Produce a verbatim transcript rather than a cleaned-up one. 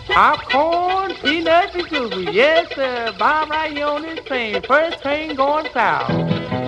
Popcorn, peanuts, and gooey. Yes, sir. Bob right here on this train. First train going south.